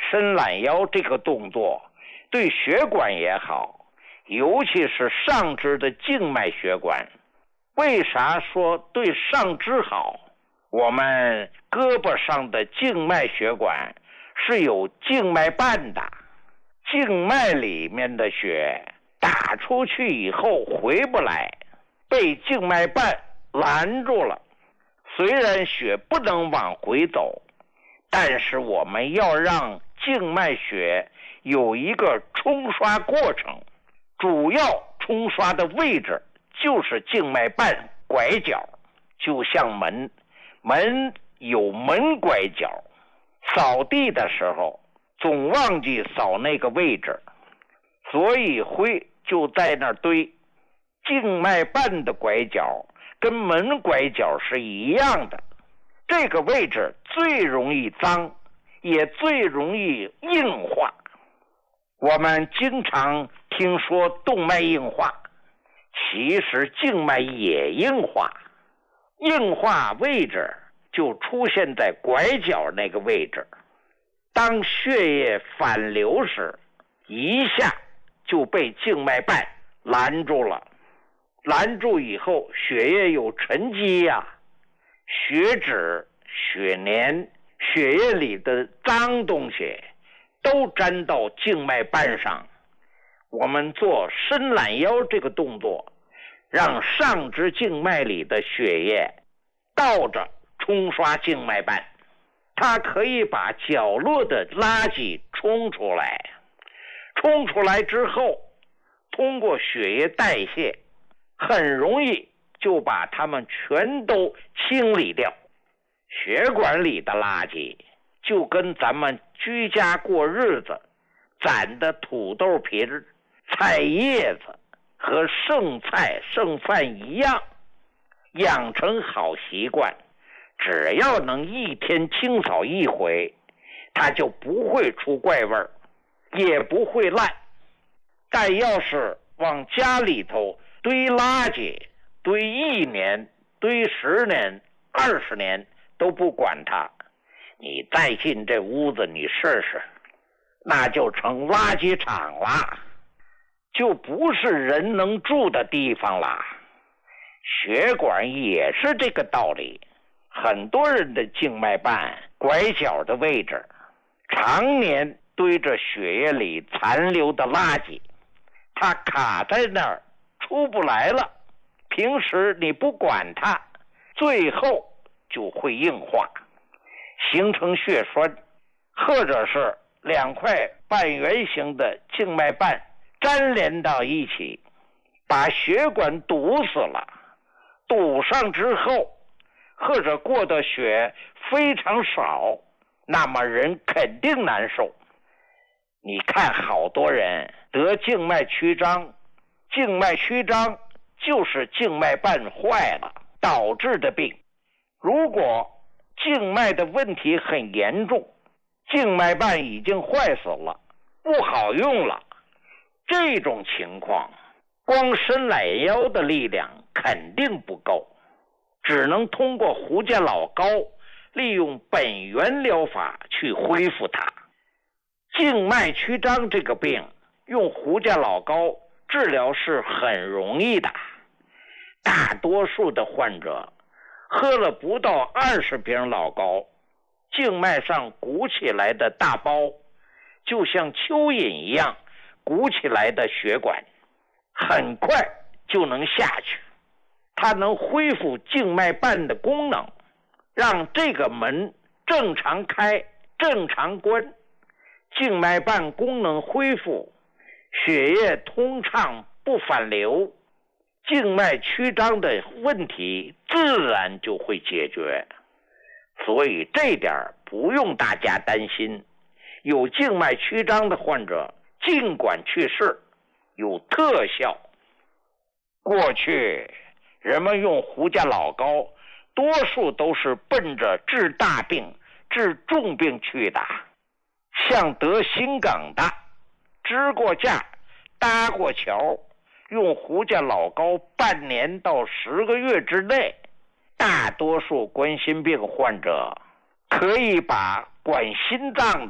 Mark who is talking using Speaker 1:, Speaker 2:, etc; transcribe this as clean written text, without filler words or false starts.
Speaker 1: 伸懒腰这个动作对血管也好，尤其是上肢的静脉血管。为啥说对上肢好？我们胳膊上的静脉血管是有静脉瓣的，静脉里面的血打出去以后回不来，被静脉瓣拦住了。虽然血不能往回走，但是我们要让静脉血有一个冲刷过程，主要冲刷的位置就是静脉瓣拐角，就像门有门拐角，扫地的时候总忘记扫那个位置，所以灰就在那儿堆。静脉瓣的拐角跟门拐角是一样的，这个位置最容易脏，也最容易硬化。我们经常听说动脉硬化，其实静脉也硬化，硬化位置就出现在拐角那个位置。当血液反流时，一下就被静脉瓣拦住了，拦住以后血液有沉积呀，血脂、血粘、血液里的脏东西都粘到静脉瓣上。我们做伸懒腰这个动作，让上肢静脉里的血液倒着冲刷静脉瓣，它可以把角落的垃圾冲出来，冲出来之后通过血液代谢，很容易就把它们全都清理掉。血管里的垃圾就跟咱们居家过日子攒的土豆皮、菜叶子和剩菜剩饭一样，养成好习惯，只要能一天清扫一回，它就不会出怪味儿，也不会烂。但要是往家里头堆垃圾，堆1年、堆10年、20年都不管它，你再进这屋子你试试，那就成垃圾场了，就不是人能住的地方了。血管也是这个道理，很多人的静脉瓣拐角的位置常年堆着血液里残留的垃圾，它卡在那儿出不来了，平时你不管它，最后就会硬化，形成血栓，或者是2块半圆形的静脉瓣粘连到一起，把血管堵死了。堵上之后，或者过的血非常少，那么人肯定难受。你看好多人得静脉曲张，静脉曲张就是静脉瓣坏了导致的病。如果静脉的问题很严重，静脉瓣已经坏死了，不好用了，这种情况光伸懒腰的力量肯定不够，只能通过胡家老膏利用本源疗法去恢复它。静脉曲张这个病用胡家老膏治疗是很容易的，大多数的患者喝了不到20瓶老膏，静脉上鼓起来的大包就像蚯蚓一样鼓起来的血管很快就能下去，它能恢复静脉瓣的功能，让这个门正常开正常关，静脉瓣功能恢复，血液通畅不反流，静脉曲张的问题自然就会解决。所以这点不用大家担心，有静脉曲张的患者尽管去试，有特效。过去人们用胡家老膏多数都是奔着治大病治重病去的，像得心梗的支过架搭过桥，用胡家老膏半年到10个月之内，大多数冠心病患者可以把管心脏